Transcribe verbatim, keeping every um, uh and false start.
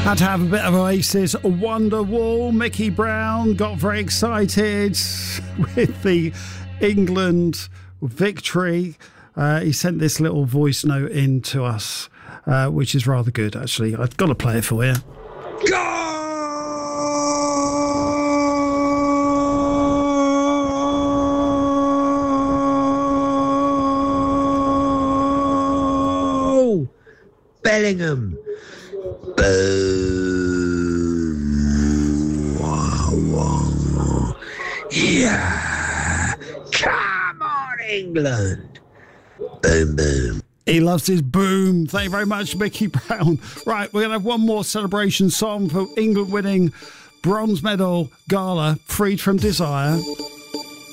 Had to have a bit of Oasis. Wonderwall. Mickey Brown got very excited with the England victory. Uh, he sent this little voice note in to us, uh, which is rather good, actually. I've got to play it for you. Go! Bellingham. Boom. Wow, wow. Yeah. Come on, England. Boom, boom. He loves his boom. Thank you very much, Mickey Brown. Right, we're going to have one more celebration song for England winning bronze medal gala, Freed from Desire.